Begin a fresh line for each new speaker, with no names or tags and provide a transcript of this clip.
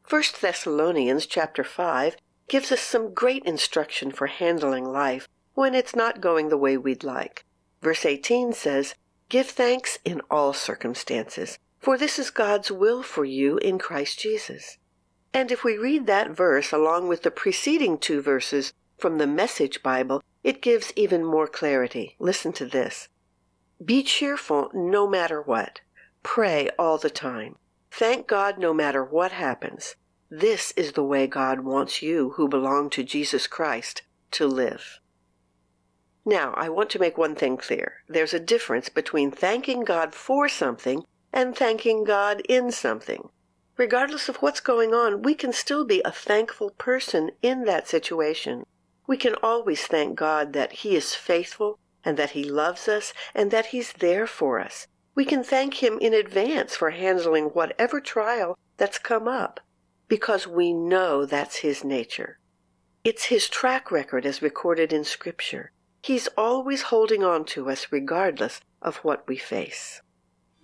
1 Thessalonians chapter 5 gives us some great instruction for handling life when it's not going the way we'd like. Verse 18 says, "Give thanks in all circumstances, for this is God's will for you in Christ Jesus." And if we read that verse along with the preceding 2 verses from the Message Bible, it gives even more clarity. Listen to this. "Be cheerful no matter what. Pray all the time. Thank God no matter what happens. This is the way God wants you who belong to Jesus Christ to live." Now, I want to make one thing clear. There's a difference between thanking God for something and thanking God in something. Regardless of what's going on, we can still be a thankful person in that situation. We can always thank God that He is faithful and that He loves us and that He's there for us. We can thank Him in advance for handling whatever trial that's come up, because we know that's His nature. It's His track record as recorded in Scripture. He's always holding on to us regardless of what we face.